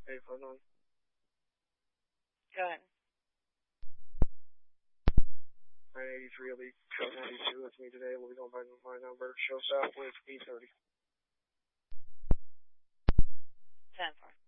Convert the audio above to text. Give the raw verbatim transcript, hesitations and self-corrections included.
eight five nine. Go ahead. nine eighty-three, Elite Code ninety-two. That's me today. We'll be going by my number. Show south with eight thirty. ten four.